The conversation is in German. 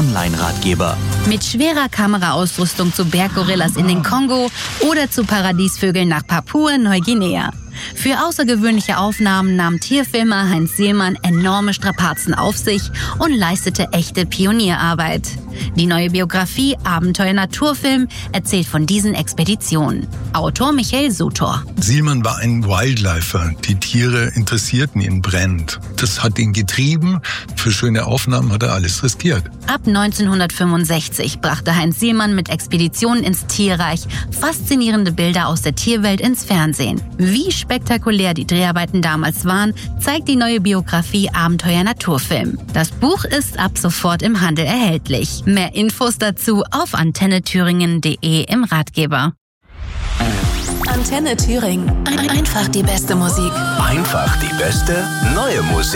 Online-Ratgeber. Mit schwerer Kameraausrüstung zu Berggorillas in den Kongo oder zu Paradiesvögeln nach Papua-Neuguinea. Für außergewöhnliche Aufnahmen nahm Tierfilmer Heinz Sielmann enorme Strapazen auf sich und leistete echte Pionierarbeit. Die neue Biografie Abenteuer Naturfilm erzählt von diesen Expeditionen. Autor Michael Sutor. Sielmann war ein Wildlifer. Die Tiere interessierten ihn brennend. Das hat ihn getrieben. Für schöne Aufnahmen hat er alles riskiert. Ab 1965 brachte Heinz Sielmann mit Expeditionen ins Tierreich faszinierende Bilder aus der Tierwelt ins Fernsehen. Wie spektakulär die Dreharbeiten damals waren, zeigt die neue Biografie Abenteuer Naturfilm. Das Buch ist ab sofort im Handel erhältlich. Mehr Infos dazu auf antennethüringen.de im Ratgeber. Antenne Thüringen. Einfach die beste Musik. Einfach die beste neue Musik.